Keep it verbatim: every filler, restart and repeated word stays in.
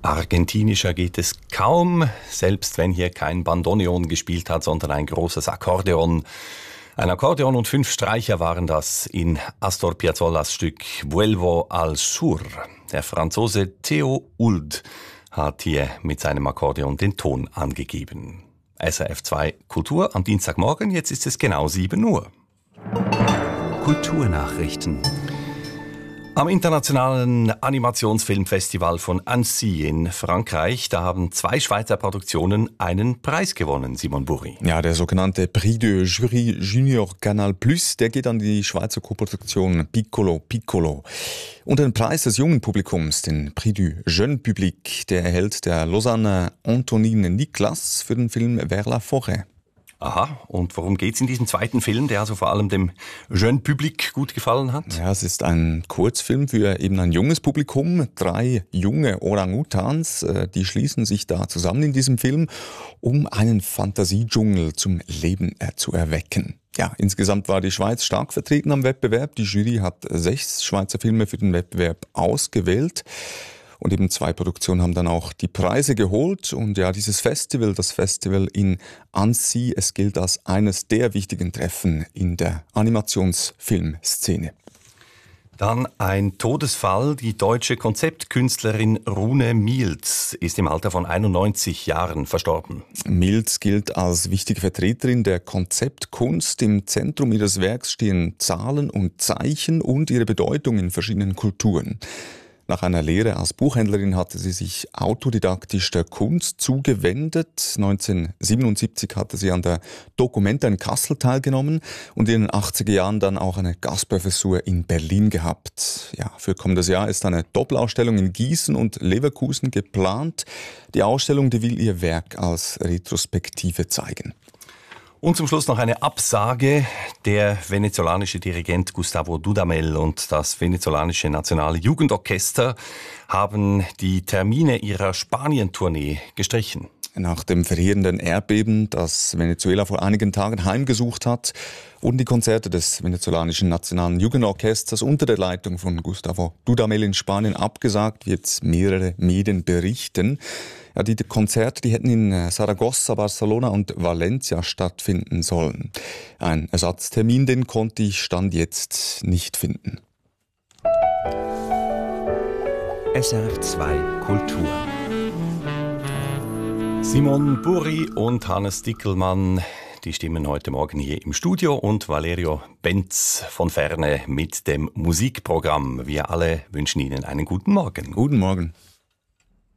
Argentinischer geht es kaum, selbst wenn hier kein Bandoneon gespielt hat, sondern ein großes Akkordeon. Ein Akkordeon und fünf Streicher waren das in Astor Piazzolas Stück Vuelvo al Sur. Der Franzose Theo Uld hat hier mit seinem Akkordeon den Ton angegeben. S R F zwei Kultur am Dienstagmorgen, jetzt ist es genau sieben Uhr. Kulturnachrichten. Am internationalen Animationsfilmfestival von Annecy in Frankreich, da haben zwei Schweizer Produktionen einen Preis gewonnen, Simon Burri. Ja, der sogenannte Prix de Jury Junior Canal Plus, der geht an die Schweizer Koproduktion Piccolo Piccolo. Und den Preis des jungen Publikums, den Prix du Jeune Public, der erhält der Lausanne Antonine Niklas für den Film Vers la Forêt. Aha, und worum geht's in diesem zweiten Film, der also vor allem dem Jeune Public gut gefallen hat? Ja, es ist ein Kurzfilm für eben ein junges Publikum. Drei junge Orang-Utans, die schließen sich da zusammen in diesem Film, um einen Fantasiedschungel zum Leben zu erwecken. Ja, insgesamt war die Schweiz stark vertreten am Wettbewerb. Die Jury hat sechs Schweizer Filme für den Wettbewerb ausgewählt. Und eben zwei Produktionen haben dann auch die Preise geholt. Und ja, dieses Festival, das Festival in Annecy, es gilt als eines der wichtigen Treffen in der Animationsfilmszene. Dann ein Todesfall. Die deutsche Konzeptkünstlerin Rune Milz ist im Alter von einundneunzig Jahren verstorben. Milz gilt als wichtige Vertreterin der Konzeptkunst. Im Zentrum ihres Werks stehen Zahlen und Zeichen und ihre Bedeutung in verschiedenen Kulturen. Nach einer Lehre als Buchhändlerin hatte sie sich autodidaktisch der Kunst zugewendet. neunzehnhundertsiebenundsiebzig hatte sie an der Documenta in Kassel teilgenommen und in den achtziger Jahren dann auch eine Gastprofessur in Berlin gehabt. Ja, für kommendes Jahr ist eine Doppelausstellung in Gießen und Leverkusen geplant. Die Ausstellung, die will ihr Werk als Retrospektive zeigen. Und zum Schluss noch eine Absage. Der venezolanische Dirigent Gustavo Dudamel und das venezolanische Nationale Jugendorchester haben die Termine ihrer Spanien-Tournee gestrichen. Nach dem verheerenden Erdbeben, das Venezuela vor einigen Tagen heimgesucht hat, wurden die Konzerte des venezolanischen Nationalen Jugendorchesters unter der Leitung von Gustavo Dudamel in Spanien abgesagt, wie jetzt mehrere Medien berichten. Ja, die Konzerte, die hätten in Saragossa, Barcelona und Valencia stattfinden sollen. Ein Ersatztermin, den konnte ich Stand jetzt nicht finden. S R F zwei Kultur. Simon Burri und Hannes Dickelmann, die stimmen heute Morgen hier im Studio und Valerio Benz von Ferne mit dem Musikprogramm. Wir alle wünschen Ihnen einen guten Morgen. Guten Morgen.